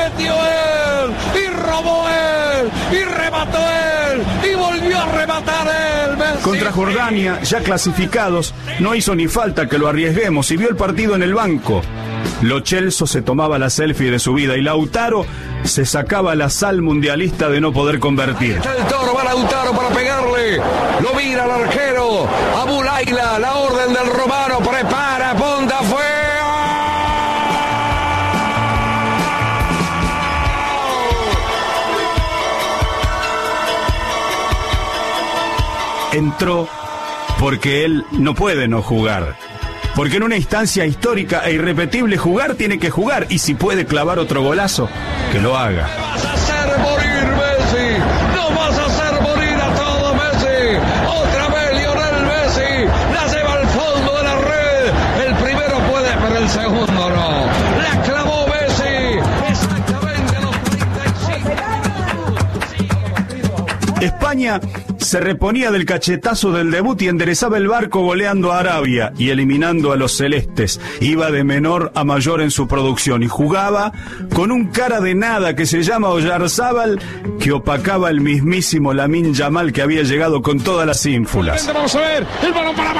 metió él, y robó él, y remató él, y volvió a rematar él. Messi. Contra Jordania, ya clasificados, no hizo ni falta que lo arriesguemos y vio el partido en el banco. Lo Celso se tomaba la selfie de su vida y Lautaro se sacaba la sal mundialista de no poder convertir. Ahí está el Toro, va Lautaro para pegarle. Lo mira el arquero. Abulaila, la orden del romano. Prepara, punta, fue. Entró porque él no puede no jugar. Porque en una instancia histórica e irrepetible jugar tiene que jugar. Y si puede clavar otro golazo, que lo haga. ¡Me vas a hacer morir, Messi! ¡No vas a hacer morir a todo, Messi! ¡Otra vez Lionel Messi! ¡La lleva al fondo de la red! El primero puede, pero el segundo no. ¡La clavó Messi! Exactamente a los 35. España se reponía del cachetazo del debut y enderezaba el barco goleando a Arabia y eliminando a los celestes. Iba de menor a mayor en su producción y jugaba con un cara de nada que se llama Oyarzábal, que opacaba el mismísimo Lamine Yamal, que había llegado con todas las ínfulas. Vamos a ver el balón para